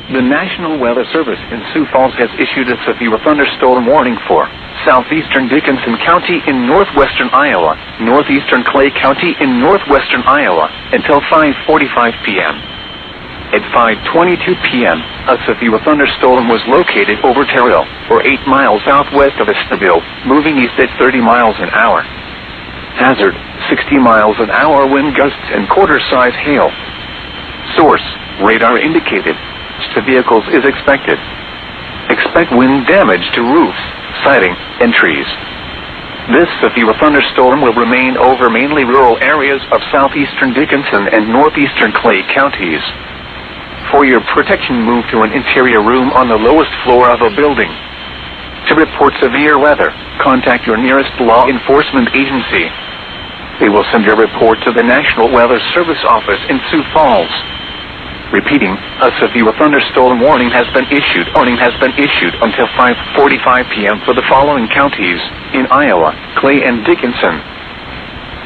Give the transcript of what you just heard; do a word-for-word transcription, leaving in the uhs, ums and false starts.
The National Weather Service in Sioux Falls has issued a severe thunderstorm warning for southeastern Dickinson County in northwestern Iowa, northeastern Clay County in northwestern Iowa, until five forty-five p m At five twenty-two p m, a severe thunderstorm was located over Terrell, or eight miles southwest of Esterville, moving east at thirty miles an hour. Hazard, sixty miles an hour wind gusts and quarter-size hail. Source, radar indicated. To vehicles is expected. Expect wind damage to roofs, siding, and trees. This severe thunderstorm will remain over mainly rural areas of southeastern Dickinson and northeastern Clay counties. For your protection, move to an interior room on the lowest floor of a building. To report severe weather, contact your nearest law enforcement agency. They will send your report to the National Weather Service office in Sioux Falls. Repeating, a severe thunderstorm warning has been issued. Warning has been issued until five forty-five p m for the following counties in Iowa: Clay and Dickinson.